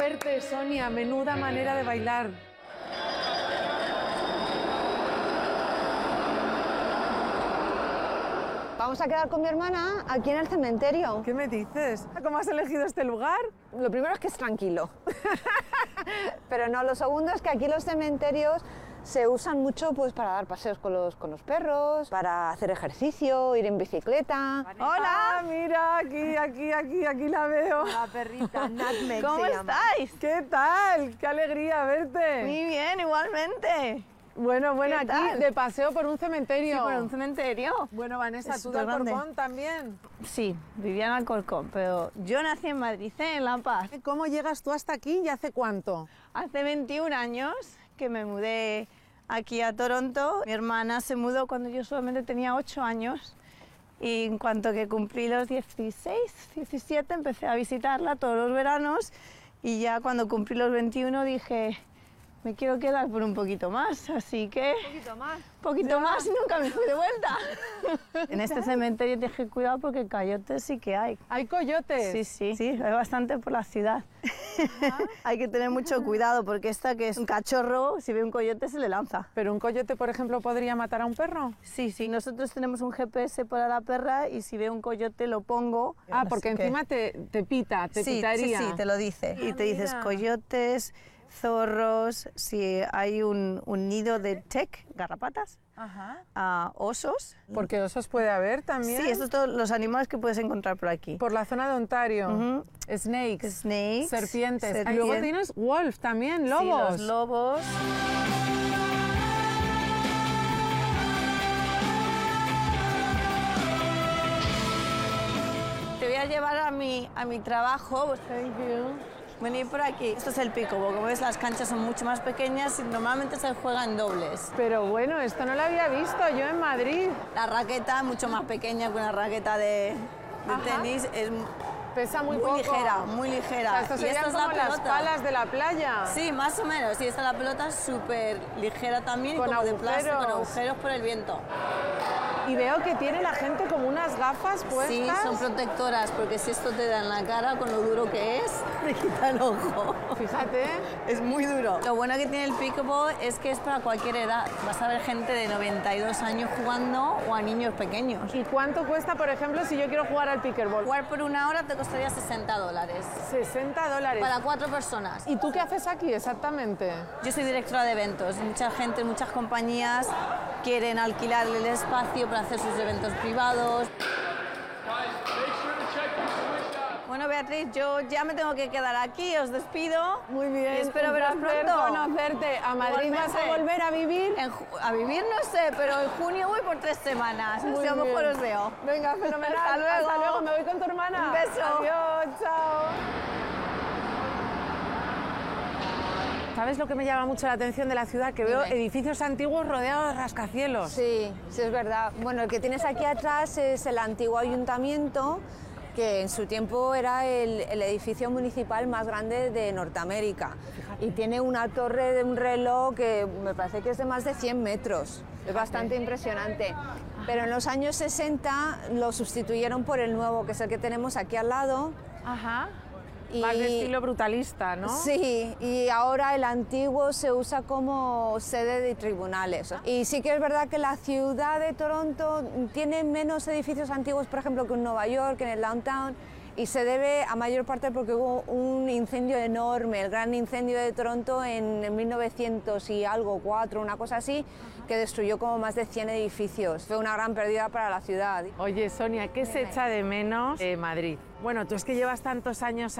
verte, Sonia. Menuda manera de bailar. Vamos a quedar con mi hermana aquí en el cementerio. ¿Qué me dices? ¿Cómo has elegido este lugar? Lo primero es que es tranquilo. Pero no, lo segundo es que aquí los cementerios se usan mucho pues, para dar paseos con los perros, para hacer ejercicio, ir en bicicleta. ¡Hola! Mira, aquí la veo. La perrita, Nutmeg ¿Cómo se llama. estáis? ¿Qué tal? ¡Qué alegría verte! Muy bien, igualmente. Bueno, ¿Qué aquí tal? de paseo por un cementerio. Sí, por un cementerio. Bueno, Vanessa, Es tú de supergrande. Alcorcón también. Sí, vivía en Alcorcón, pero yo nací en Madrid, en La Paz. ¿Cómo llegas tú hasta aquí y hace cuánto? Hace 21 años que me mudé aquí a Toronto. Mi hermana se mudó cuando yo solamente tenía 8 años y en cuanto que cumplí los 16, 17 empecé a visitarla todos los veranos y ya cuando cumplí los 21 dije, me quiero quedar por un poquito más, así que... Un poquito más. Poquito más y nunca me fui de vuelta. En este cementerio tienes que cuidar porque coyotes sí que hay. ¿Hay coyotes? Sí, hay bastante por la ciudad. Hay que tener mucho cuidado porque esta que es un cachorro, si ve un coyote se le lanza. ¿Pero un coyote, por ejemplo, podría matar a un perro? Sí, nosotros tenemos un GPS para la perra y si ve un coyote lo pongo. Ah, porque encima te pita, te pitaría. Sí, te lo dice. Y te dices coyotes, zorros, si hay un nido de tec, garrapatas, osos. Porque osos puede haber también. Sí, estos son todos los animales que puedes encontrar por aquí. Por la zona de Ontario. Snakes. Serpientes. Y luego tienes wolf también, lobos. Sí, los lobos. Te voy a llevar a mi trabajo. Venid por aquí. Esto es el pickleball. Como ves, las canchas son mucho más pequeñas y normalmente se juega en dobles. Pero bueno, esto no lo había visto yo en Madrid. La raqueta es mucho más pequeña que una raqueta de tenis. Es pesa muy poco. ligera, muy ligera. O sea, esto serían como las palas de la playa. Sí, más o menos. Y esta la pelota es súper ligera también, con como agujeros. de plástico, con agujeros por el viento. Y veo que tiene la gente como unas gafas puestas. Sí, son protectoras, porque si esto te da en la cara, con lo duro que es, te quita el ojo. Fíjate. Es muy duro. Lo bueno que tiene el pickleball es que es para cualquier edad. Vas a ver gente de 92 años jugando o a niños pequeños. ¿Y cuánto cuesta, por ejemplo, si yo quiero jugar al pickleball? Jugar por una hora te costaría $60. $60. Para 4 personas. ¿Y tú qué haces aquí exactamente? Yo soy directora de eventos. Mucha gente, muchas compañías quieren alquilar el espacio para hacer sus eventos privados. Bueno, Beatriz, yo ya me tengo que quedar aquí, os despido. Muy bien. Y espero veros pronto. Conocerte. ¿A Madrid vas a volver a vivir? A vivir no sé, pero en junio voy por 3 semanas. Muy así a lo mejor bien. os veo. Venga, fenomenal. Hasta luego. Hasta luego, me voy con tu hermana. Un beso. Adiós, chao. ¿Sabes lo que me llama mucho la atención de la ciudad? Que veo edificios antiguos rodeados de rascacielos. Sí, es verdad. Bueno, el que tienes aquí atrás es el antiguo ayuntamiento, que en su tiempo era el edificio municipal más grande de Norteamérica. Y tiene una torre de un reloj que me parece que es de más de 100 metros. Es bastante impresionante. Pero en los años 60 lo sustituyeron por el nuevo, que es el que tenemos aquí al lado. Ajá. Más de estilo brutalista, ¿no? Sí, y ahora el antiguo se usa como sede de tribunales. Y sí que es verdad que la ciudad de Toronto tiene menos edificios antiguos, por ejemplo, que en Nueva York, en el downtown, y se debe a mayor parte porque hubo un incendio enorme, el gran incendio de Toronto en 1900 y algo, 4, una cosa así, que destruyó como más de 100 edificios. Fue una gran pérdida para la ciudad. Oye, Sonia, ¿qué se echa de menos Madrid? Bueno, tú es que llevas tantos años